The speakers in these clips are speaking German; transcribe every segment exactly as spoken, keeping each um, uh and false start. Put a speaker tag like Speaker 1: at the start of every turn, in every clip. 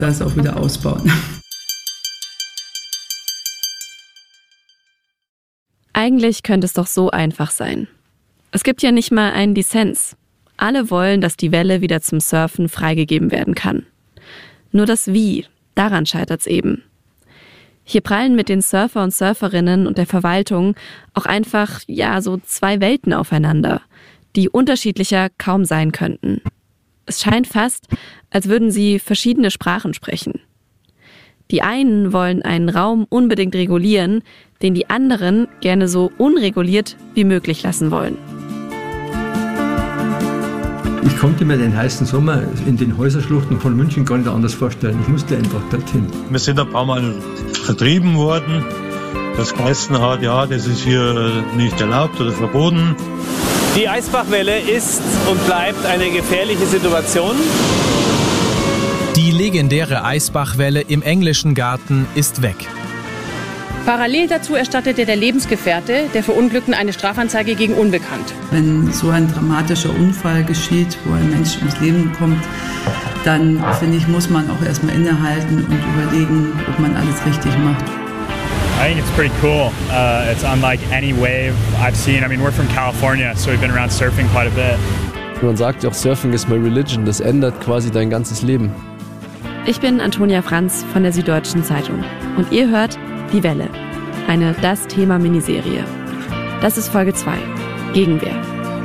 Speaker 1: Das auch wieder ausbauen.
Speaker 2: Eigentlich könnte es doch so einfach sein. Es gibt ja nicht mal einen Dissens. Alle wollen, dass die Welle wieder zum Surfen freigegeben werden kann. Nur das Wie, daran scheitert's eben. Hier prallen mit den Surfer und Surferinnen und der Verwaltung auch einfach, ja, so zwei Welten aufeinander, die unterschiedlicher kaum sein könnten. Es scheint fast, als würden sie verschiedene Sprachen sprechen. Die einen wollen einen Raum unbedingt regulieren, den die anderen gerne so unreguliert wie möglich lassen wollen.
Speaker 3: Ich konnte mir den heißen Sommer in den Häuserschluchten von München gar nicht anders vorstellen. Ich musste einfach dorthin.
Speaker 4: Wir sind ein paar Mal vertrieben worden. Das geheißen hat, ja, das ist hier nicht erlaubt oder verboten.
Speaker 5: Die Eisbachwelle ist und bleibt eine gefährliche Situation.
Speaker 6: Die legendäre Eisbachwelle im Englischen Garten ist weg.
Speaker 7: Parallel dazu erstattete der Lebensgefährte der Verunglückten eine Strafanzeige gegen Unbekannt.
Speaker 1: Wenn so ein dramatischer Unfall geschieht, wo ein Mensch ums Leben kommt, dann, finde ich, muss man auch erstmal innehalten und überlegen, ob man alles richtig macht.
Speaker 8: I think it's pretty cool. Uh, it's unlike any wave I've seen. I mean, we're from California, so we've been around surfing quite a bit.
Speaker 9: Man sagt ja auch, Surfing is my religion. Das ändert quasi dein ganzes Leben.
Speaker 2: Ich bin Antonia Franz von der Süddeutschen Zeitung und ihr hört Die Welle, eine Das-Thema-Miniserie. Das ist Folge zwei, Gegenwehr.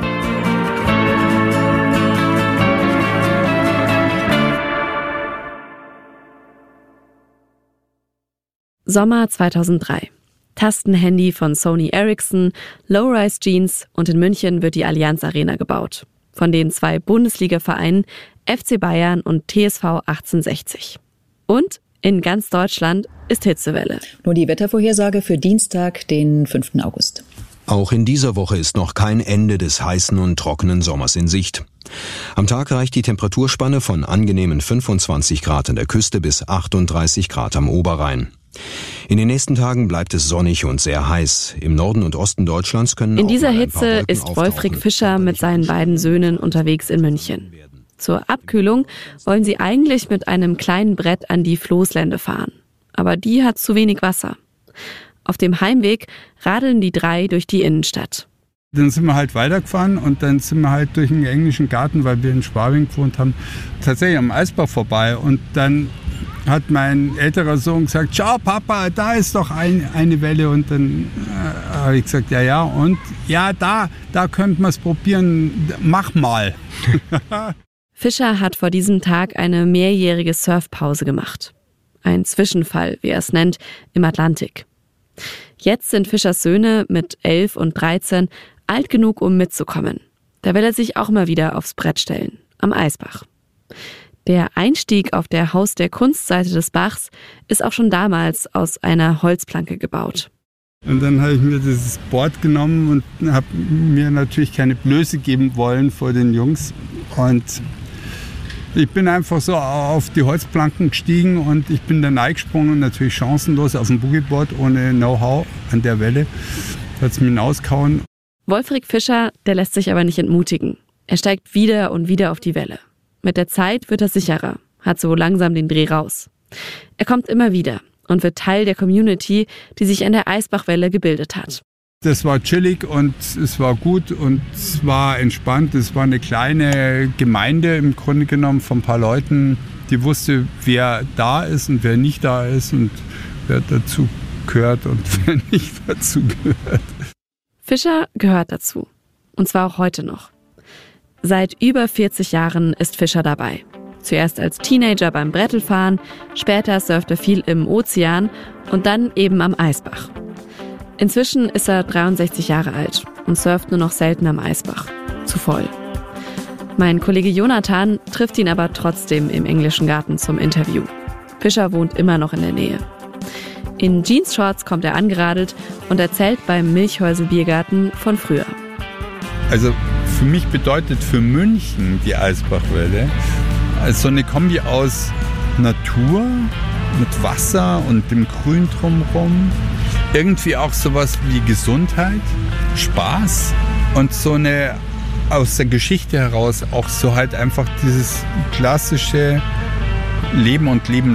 Speaker 2: Sommer zweitausenddrei. Tastenhandy von Sony Ericsson, Low-Rise Jeans und in München wird die Allianz Arena gebaut. Von den zwei Bundesliga-Vereinen F C Bayern und T S V achtzehnhundertsechzig. Und in ganz Deutschland ist Hitzewelle.
Speaker 10: Nur die Wettervorhersage für Dienstag, den fünften August.
Speaker 11: Auch in dieser Woche ist noch kein Ende des heißen und trockenen Sommers in Sicht. Am Tag reicht die Temperaturspanne von angenehmen fünfundzwanzig Grad an der Küste bis achtunddreißig Grad am Oberrhein. In den nächsten Tagen bleibt es sonnig und sehr heiß. Im Norden und Osten Deutschlands können
Speaker 2: In dieser Hitze ist Wolfric Fischer mit seinen beiden Söhnen unterwegs in München. Zur Abkühlung wollen sie eigentlich mit einem kleinen Brett an die Floßlände fahren. Aber die hat zu wenig Wasser. Auf dem Heimweg radeln die drei durch die Innenstadt.
Speaker 12: Dann sind wir halt weitergefahren und dann sind wir halt durch den englischen Garten, weil wir in Schwabing gewohnt haben, tatsächlich am Eisbach vorbei. Und dann hat mein älterer Sohn gesagt, schau Papa, da ist doch ein, eine Welle. Und dann äh, habe ich gesagt, ja, ja. Und ja, da, da könnten wir es probieren, mach mal.
Speaker 2: Fischer hat vor diesem Tag eine mehrjährige Surfpause gemacht. Ein Zwischenfall, wie er es nennt, im Atlantik. Jetzt sind Fischers Söhne mit elf und dreizehn alt genug, um mitzukommen. Da will er sich auch mal wieder aufs Brett stellen, am Eisbach. Der Einstieg auf der Haus der Kunstseite des Bachs ist auch schon damals aus einer Holzplanke gebaut.
Speaker 12: Und dann habe ich mir dieses Board genommen und habe mir natürlich keine Blöße geben wollen vor den Jungs. Und ich bin einfach so auf die Holzplanken gestiegen und ich bin dann eingesprungen, natürlich chancenlos auf dem Boogieboard, ohne Know-how an der Welle. Hat es mich hinausgehauen.
Speaker 2: Wolfric Fischer, der lässt sich aber nicht entmutigen. Er steigt wieder und wieder auf die Welle. Mit der Zeit wird er sicherer, hat so langsam den Dreh raus. Er kommt immer wieder und wird Teil der Community, die sich an der Eisbachwelle gebildet hat.
Speaker 12: Das war chillig und es war gut und es war entspannt. Es war eine kleine Gemeinde im Grunde genommen von ein paar Leuten, die wusste, wer da ist und wer nicht da ist und wer dazu gehört und wer nicht dazu gehört.
Speaker 2: Fischer gehört dazu. Und zwar auch heute noch. Seit über vierzig Jahren ist Fischer dabei. Zuerst als Teenager beim Brettelfahren, später surft er viel im Ozean und dann eben am Eisbach. Inzwischen ist er dreiundsechzig Jahre alt und surft nur noch selten am Eisbach. Zu voll. Mein Kollege Jonathan trifft ihn aber trotzdem im englischen Garten zum Interview. Fischer wohnt immer noch in der Nähe. In Jeansshorts kommt er angeradelt und erzählt beim Milchhäusl-Biergarten von früher.
Speaker 12: Also für mich bedeutet für München die Eisbachwelle so eine Kombi aus Natur mit Wasser und dem Grün drumherum. Irgendwie auch sowas wie Gesundheit, Spaß und so eine aus der Geschichte heraus auch so halt einfach dieses klassische leben und leben